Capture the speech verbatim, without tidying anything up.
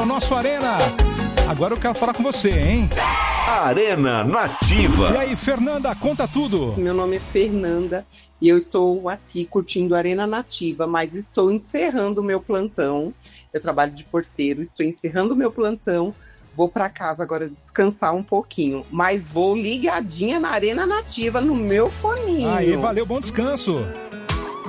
no nosso Arena. Agora eu quero falar com você, hein? Arena Nativa. E aí, Fernanda, conta tudo. Meu nome é Fernanda e eu estou aqui curtindo a Arena Nativa, mas estou encerrando o meu plantão. Eu trabalho de porteiro, estou encerrando o meu plantão. Vou para casa agora descansar um pouquinho, mas vou ligadinha na Arena Nativa no meu foninho. Aí, valeu, bom descanso.